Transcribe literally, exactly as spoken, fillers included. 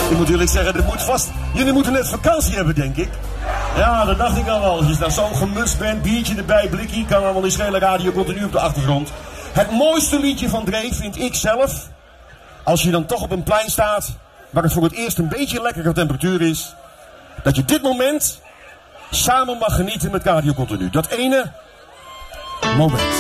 Ik moet eerlijk zeggen, dit moet vast... Jullie moeten net vakantie hebben, denk ik. Ja, dat dacht ik al wel. Als je daar zo gemust bent, biertje erbij, blikkie, kan allemaal die schele radio continu op de achtergrond. Het mooiste liedje van Dre vind ik zelf, als je dan toch op een plein staat, waar het voor het eerst een beetje lekkere temperatuur is, dat je dit moment samen mag genieten met Radio Continu. Dat ene moment.